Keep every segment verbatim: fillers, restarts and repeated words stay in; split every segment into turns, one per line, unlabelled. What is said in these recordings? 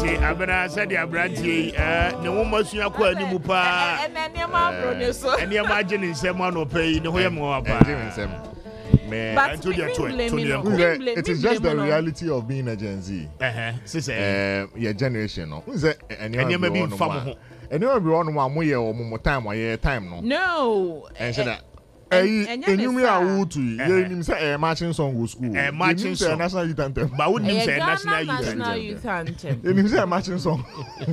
enti abena said the abrantie eh ne wo masua kwa animu pa
ene ma bro ne so
ene ma age ne nsem ano pay ne ho yem wa pa man
but
until you to
it is just the reality of being a Gen Z
eh say
eh your generation no say
ene ma bi fam ho
ene ma bi ono ma mo ye o mo time wa ye time no
no
and say that eh enyum ya wo tu ye nim say eh marching song go school
eh marching song
national youth anthem
ba wo nim say national
youth anthem
ye nim say marching song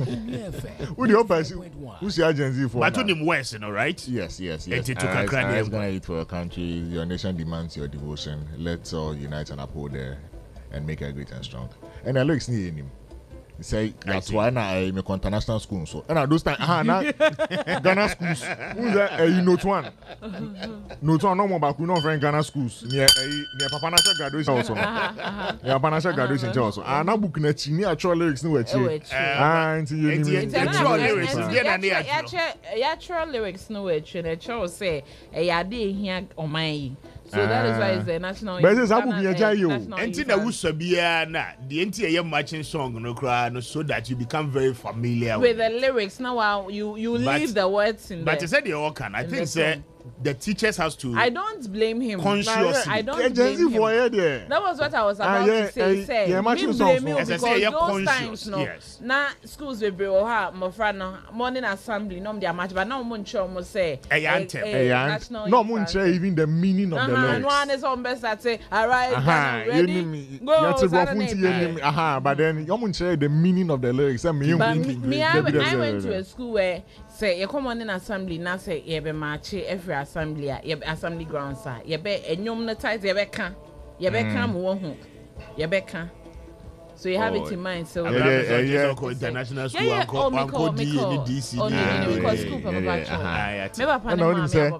we the opposite who say Gen Z for
but to nim west no right
yes yes yes
it took a crane
is going to eat for your country your nation demands your devotion let's all unite and uphold there and make it great and strong and I look near him say that's why na I make international school so and those time aha na Ghana schools who's that uh, you note one note one no more back we no friend Ghana schools near near papa na graduation also near papa na graduation also ah na book na chi ni actual lyrics ni we chi ah nti you ni
actual lyrics
yeah na na ya actual lyrics no we chi na cho say e ya de hia oman yi. So that is why it's the national.
But it's abu biya yo.
Enti na wusabia na the enti eye marching song no cry no so that you become very familiar
with, with the lyrics. Now you you but, leave the words in
but
there.
But said the all can. I think say the teachers has to.
I don't blame him.
Consciously.
I don't blame him.
There.
That was what I was about uh, yeah, to say. Uh, say
yeah,
me blame you because
say,
those times no.
Yes.
Na schools we be ha my friend no morning assembly no dey match but now mun show mo say
a anthem.
A no mun share even the meaning of uh-huh, the lyrics.
And one is on best that say alright
uh-huh,
ready. Go.
Aha, but then you mun share the meaning of the lyrics. I mean,
me I went to a school where say you come on in assembly na say you be march every assembly a assembly grounds ah you be enyom no tight you be kan you be kan mo ho you be kan so you have oh, it in mind so
yeah, yeah, yeah, yeah. International school
yeah, yeah.
Uncle, Uncle D and D C
oh no no no because school papa back me papa na mo say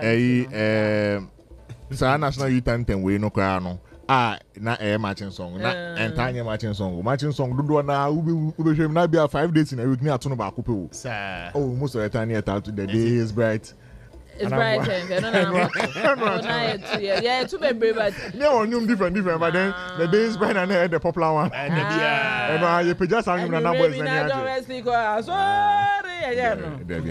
eh eh national youth anthem we no kra no ah na eh marching song na entire marching song marching song do na ube ube hwem na bia five days in a week ni ato no ba ko pe o
sir
oh most of the time it out the day is bright.
It's bright and no no no no yeah too baby but
no one different different but then the day is bright and the popular one
and yeah
and I you pay just am na boys
and yeah sorry yeah no
baby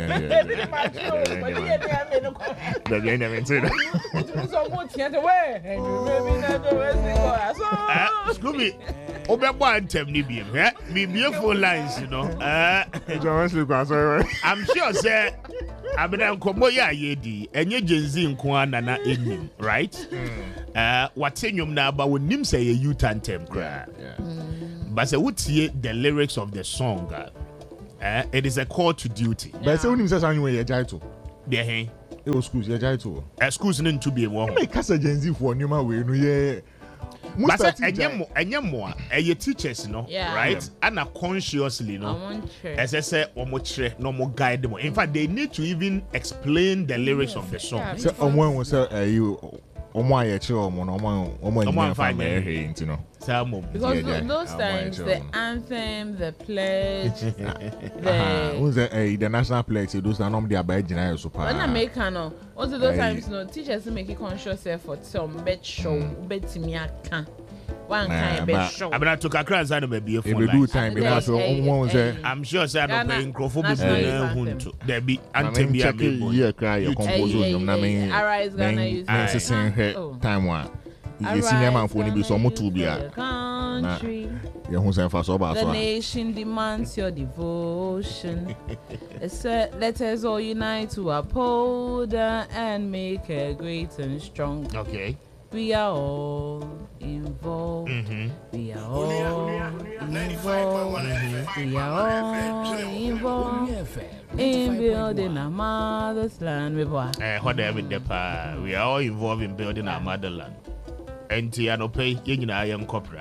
baby never say that
so much the way baby na do so
Scooby obebo anthem ni bi eh me beautiful lines you know eh I'm sure say abena nkomo ya yedi enye Gen Z nko anana enim right eh watenyum na aba wonim say youth anthem kra but say wotie the lyrics of the song eh it is a call to duty
but say wonim say sanwe ye jaito
be hen
e o schools ye jaito
eh schools no ntu bi wo ho
me kasa Gen Z for nyuma we no ye
but enyemo enyemo a eye teachers no
yeah.
right and are consciously no as I say omo kire no mo guide them in fact they need to even explain the lyrics yeah. of the song
say omo won say eh you omo aye kire omo no omo omo
omo
fa me he you know
because yeah, those yeah, times the anthem the pledge the
who's the uh, the national pledge those are not the about general super
when American no also those times no teachers make a conscious effort so bet show bet me aka one kind bet show
abena to kakra nsa no be
if you do time because one say
I'm sure say no be microphone be hunto there be anthem be a
year cry your compose on na me
arise Ghana use
time one you see them and phone be so much to be a
country.
The
nation demands your devotion. Let us all unite to uphold and make her great and strong.
Okay.
We are all involved. Mm-hmm. We are all involved. Mm-hmm. We are all involved in building our mother's land.
Eh, what with the pa? We are all involved in building our motherland. Enti anope yenyina yem kopra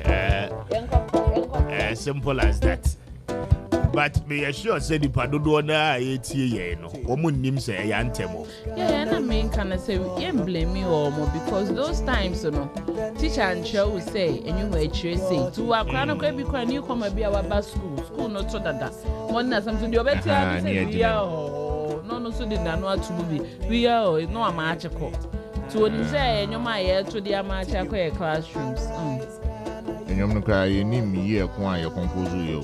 eh simple as that but me assure say the padodo na etie ye no omo nim say ya ntemo
yeah na me can say you blame me omo because those times you know teacher and show will say enyu ho akire say to akra no kwa bi kwa new come bi our school school no to dada one na something the obeti am say we are no no so the na no atubu bi we are no ama acheko to him say nyoma ye to the amacha kwa classrooms
And you're not crying, you need me, kwa you compose you.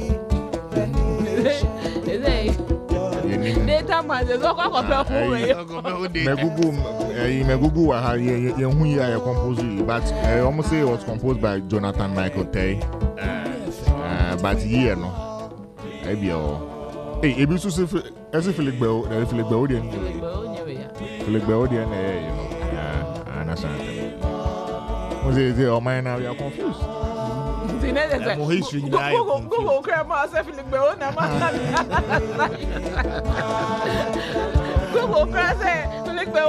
Data man, there's no compare who.
Megugu, Megugu, I had you who you are composing, but I almost say it was composed by Jonathan Michael Tay. Uh, but yeah, no, I be all. Hey, if you see, as if Philip Bell, Philip Beldian, Philip Beldian, you know, I understand. Was it the mine now? You are confused.
Google grandma said Philip Bell, Google grandma said Philip Bell.